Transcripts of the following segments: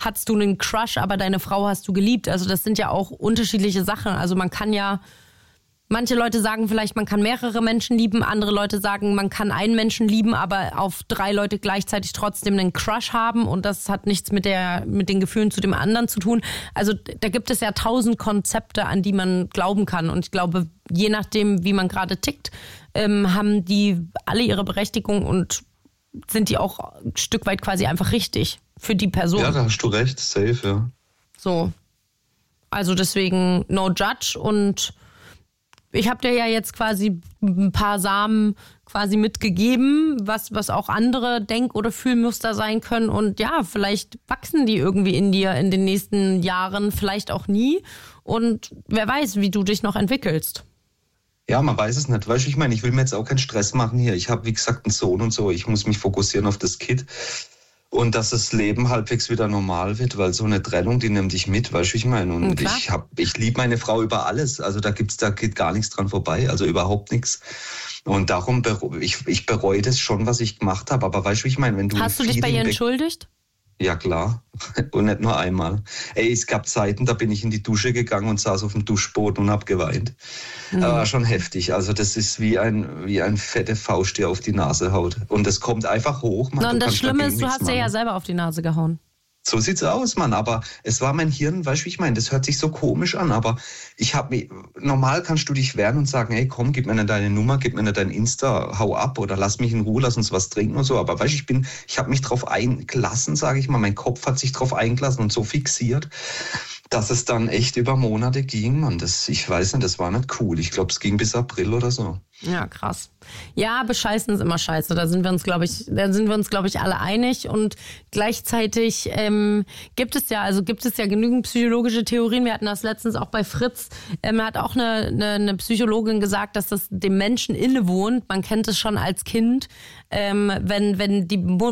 hattest du einen Crush, aber deine Frau hast du geliebt. Also das sind ja auch unterschiedliche Sachen. Also man kann ja, manche Leute sagen vielleicht, man kann mehrere Menschen lieben, andere Leute sagen, man kann einen Menschen lieben, aber auf 3 Leute gleichzeitig trotzdem einen Crush haben und das hat nichts mit den Gefühlen zu dem anderen zu tun. Also da gibt es ja 1000 Konzepte, an die man glauben kann und ich glaube, je nachdem, wie man gerade tickt, haben die alle ihre Berechtigung und sind die auch ein Stück weit quasi einfach richtig für die Person. Ja, da hast du recht, safe, ja. So, also deswegen no judge und ich habe dir ja jetzt quasi ein paar Samen quasi mitgegeben, was auch andere Denk- oder Fühlmuster sein können. Und ja, vielleicht wachsen die irgendwie in dir in den nächsten Jahren, vielleicht auch nie. Und wer weiß, wie du dich noch entwickelst. Ja, man weiß es nicht. Weißt du, ich meine, ich will mir jetzt auch keinen Stress machen hier. Ich habe, wie gesagt, einen Sohn und so. Ich muss mich fokussieren auf das Kind. Und dass das Leben halbwegs wieder normal wird, weil so eine Trennung, die nimmt dich mit, weißt du, ich meine. Und ich liebe meine Frau über alles. Also da geht gar nichts dran vorbei, also überhaupt nichts. Und darum, ich bereue das schon, was ich gemacht habe. Aber weißt du, ich meine, wenn du... Hast du dich bei ihr entschuldigt? Ja, klar. Und nicht nur einmal. Ey, es gab Zeiten, da bin ich in die Dusche gegangen und saß auf dem Duschboden und hab geweint. War schon heftig. Also das ist wie ein fette Faust, der auf die Nase haut. Und das kommt einfach hoch. Man, und das Schlimme ist, du hast dir ja selber auf die Nase gehauen. So sieht's aus, Mann. Aber es war mein Hirn, weißt du, wie ich meine? Das hört sich so komisch an, aber normal kannst du dich wehren und sagen, hey, komm, gib mir nicht deine Nummer, gib mir nicht dein Insta, hau ab oder lass mich in Ruhe, lass uns was trinken und so. Aber weißt du, ich habe mich drauf eingelassen, sage ich mal. Mein Kopf hat sich drauf eingelassen und so fixiert, dass es dann echt über Monate ging. Und ich weiß nicht, das war nicht cool. Ich glaube, es ging bis April oder so. Ja, krass. Ja, bescheißen ist immer scheiße. Da sind wir uns, glaube ich, alle einig. Und gleichzeitig gibt es ja genügend psychologische Theorien. Wir hatten das letztens auch bei Fritz. Hat auch eine Psychologin gesagt, dass das dem Menschen innewohnt. Man kennt es schon als Kind. Wenn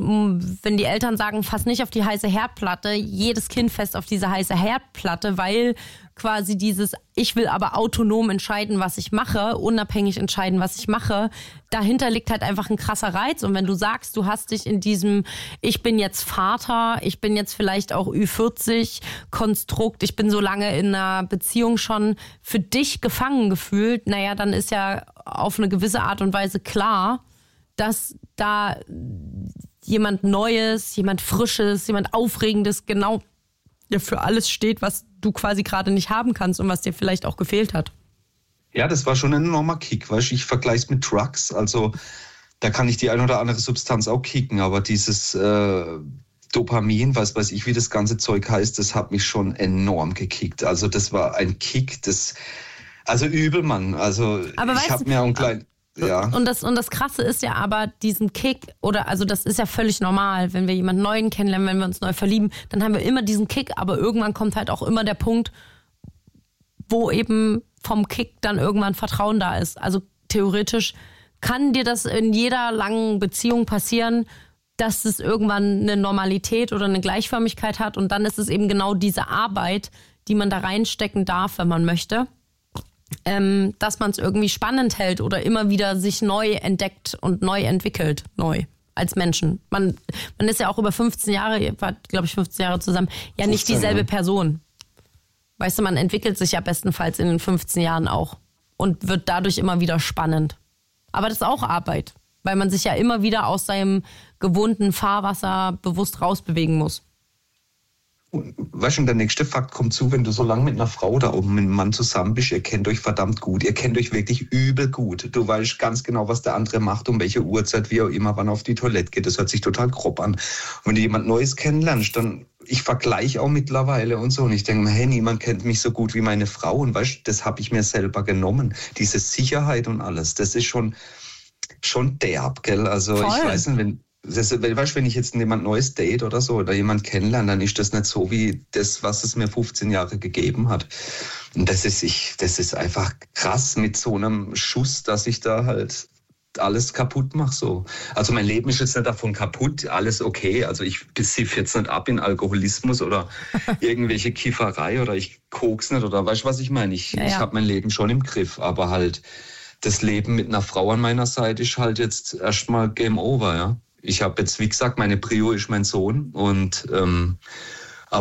die Eltern sagen, fass nicht auf die heiße Herdplatte, jedes Kind fässt auf diese heiße Herdplatte, weil quasi dieses, ich will aber autonom entscheiden, was ich mache, unabhängig entscheiden, was ich mache, dahinter liegt halt einfach ein krasser Reiz. Und wenn du sagst, du hast dich in diesem, ich bin jetzt Vater, ich bin jetzt vielleicht auch Ü40 Konstrukt, ich bin so lange in einer Beziehung schon für dich gefangen gefühlt, naja, dann ist ja auf eine gewisse Art und Weise klar, dass da jemand Neues, jemand Frisches, jemand Aufregendes genau für alles steht, was du quasi gerade nicht haben kannst und was dir vielleicht auch gefehlt hat. Ja, das war schon ein enormer Kick, weißt du, ich vergleiche es mit Drugs, also da kann ich die ein oder andere Substanz auch kicken, aber dieses Dopamin, weiß ich, wie das ganze Zeug heißt, das hat mich schon enorm gekickt. Also das war ein Kick, also übel, Mann, also aber ich habe mir auch ein kleines... Ja. Und das Krasse ist ja aber, diesen Kick, also das ist ja völlig normal, wenn wir jemanden Neuen kennenlernen, wenn wir uns neu verlieben, dann haben wir immer diesen Kick, aber irgendwann kommt halt auch immer der Punkt, wo eben vom Kick dann irgendwann Vertrauen da ist. Also theoretisch kann dir das in jeder langen Beziehung passieren, dass es irgendwann eine Normalität oder eine Gleichförmigkeit hat und dann ist es eben genau diese Arbeit, die man da reinstecken darf, wenn man möchte. Dass man es irgendwie spannend hält oder immer wieder sich neu entdeckt und neu entwickelt, neu als Menschen. Man ist ja auch über 15 Jahre, war glaube ich 15 Jahre zusammen, ja nicht dieselbe Person. Weißt du, man entwickelt sich ja bestenfalls in den 15 Jahren auch und wird dadurch immer wieder spannend. Aber das ist auch Arbeit, weil man sich ja immer wieder aus seinem gewohnten Fahrwasser bewusst rausbewegen muss. Weißt du, der nächste Fakt kommt zu, wenn du so lange mit einer Frau oder auch mit einem Mann zusammen bist, ihr kennt euch verdammt gut, ihr kennt euch wirklich übel gut. Du weißt ganz genau, was der andere macht, um welche Uhrzeit, wie auch immer, wann er auf die Toilette geht. Das hört sich total grob an. Und wenn du jemand Neues kennenlernst, dann, ich vergleiche auch mittlerweile und so. Und ich denke mir, hey, niemand kennt mich so gut wie meine Frau. Und weißt du, das habe ich mir selber genommen. Diese Sicherheit und alles, das ist schon derb, gell? Also voll. Ich weiß nicht, wenn ich jetzt jemand Neues date oder so oder jemand kennenlerne, dann ist das nicht so wie das, was es mir 15 Jahre gegeben hat. Und das ist einfach krass mit so einem Schuss, dass ich da halt alles kaputt mache so. Also mein Leben ist jetzt nicht davon kaputt, alles okay. Also ich siff jetzt nicht ab in Alkoholismus oder irgendwelche Kifferei oder ich koks nicht oder weißt du, was ich meine? Ich habe mein Leben schon im Griff, aber halt das Leben mit einer Frau an meiner Seite ist halt jetzt erstmal Game Over, ja. Ich habe jetzt, wie gesagt, meine Prio ist mein Sohn und